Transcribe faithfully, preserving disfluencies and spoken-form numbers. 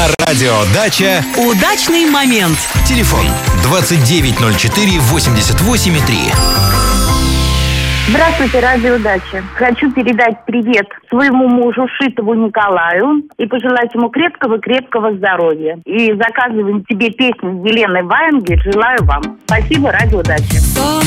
На радио «Дача» удачный момент. Телефон двадцать девять ноль четыре восемьдесят восемь три. Здравствуйте, радио «Дача». Хочу передать привет своему мужу Шитову Николаю и пожелать ему крепкого-крепкого здоровья. И заказываем тебе песню Елены Ваенгер. Желаю вам. Спасибо, радио «Дача».